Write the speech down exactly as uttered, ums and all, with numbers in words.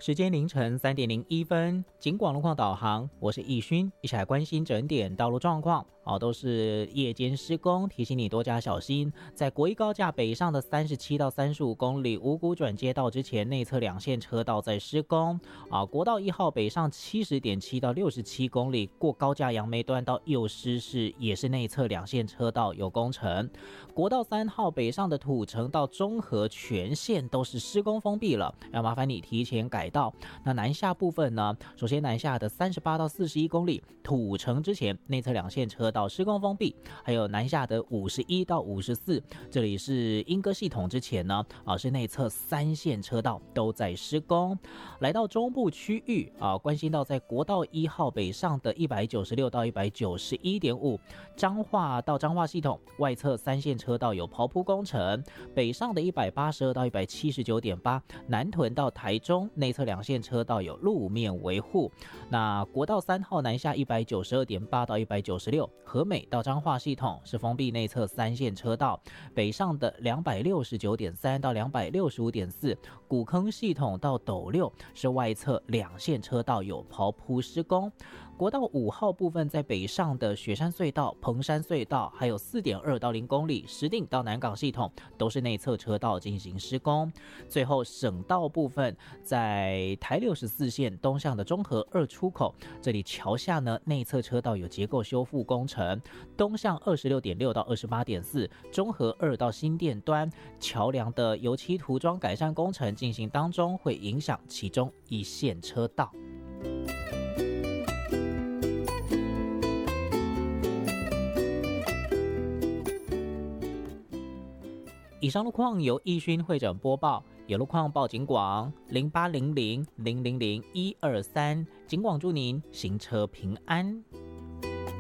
时间凌晨三点零一分，警广路况导航，我是易勋，一起来关心整点道路状况。哦，都是夜间施工，提醒你多加小心。在国一高架北上的三十七到三十五公里五股转接道之前，内侧两线车道在施工。啊，国道一号北上七十点七到六十七公里，过高架杨梅段到右师市也是内侧两线车道有工程。国道三号北上的土城到中和全线都是施工封闭了，要麻烦你提前改道。那南下部分呢？首先南下的三十八到四十一公里，土城之前内侧两线车道施工封闭，还有南下的五十一到五十四，这里是莺歌系统之前呢，啊是内侧三线车道都在施工。来到中部区域啊，关心到在国道一号北上的一百九十六到一百九十一点五，彰化到彰化系统外侧三线车道有刨铺工程，北上的一百八十二到一百七十九点八，南屯到台中内侧两线车道有路面维护。那国道三号南下一百九十二点八到一百九十六，和美到彰化系统是封闭内侧三线车道，北上的两百六十九点三到两百六十五点四，古坑系统到斗六是外侧两线车道有刨铺施工。国道五号部分在北上的雪山隧道、彭山隧道，还有 四点二到零公里石碇到南港系统都是内侧车道进行施工。最后省道部分在台六十四线东向的中和二出口，这里桥下呢内侧车道有结构修复工程，东向 二十六点六到二十八点四，中和二到新店端桥梁的油漆涂装改善工程进行当中，会影响其中一线车道。以上路况由易勋会诊播报，有路况报警广零八零零零零零一二三，警广祝您行车平安。